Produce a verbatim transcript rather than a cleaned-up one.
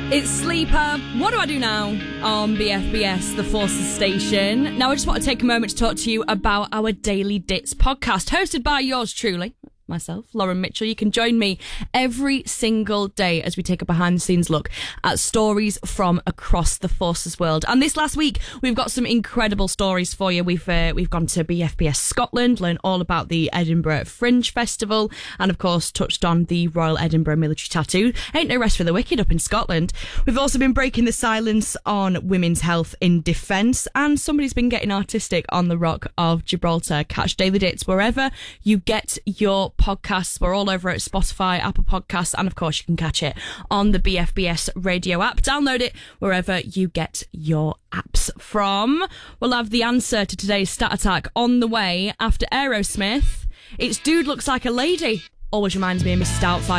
It's Sleeper. What do I do now? On B F B S, the Forces station. Now, I just want to take a moment to talk to you about our Daily Dits podcast, hosted by yours truly, myself, Lauren Mitchell. You can join me every single day as we take a behind-the-scenes look at stories from across the Forces world. And this last week, we've got some incredible stories for you. We've uh, we've gone to B F B S Scotland, learned all about the Edinburgh Fringe Festival, and of course touched on the Royal Edinburgh Military Tattoo. Ain't no rest for the wicked up in Scotland. We've also been breaking the silence on women's health in defence, and somebody's been getting artistic on the Rock of Gibraltar. Catch Daily Dits wherever you get your podcasts. We're all over at Spotify, Apple Podcasts, and of course you can catch it on the B F B S radio app. Download it wherever you get your apps from. We'll have the answer to today's stat attack on the way after Aerosmith. It's Dude Looks Like a Lady. Always reminds me of Missus Doubtfire.